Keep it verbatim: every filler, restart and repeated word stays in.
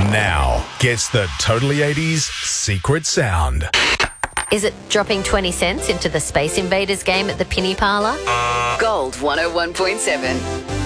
now gets the Totally eighties secret sound. Is it dropping twenty cents into the Space Invaders game at the Penny Parlour? Gold one oh one point seven.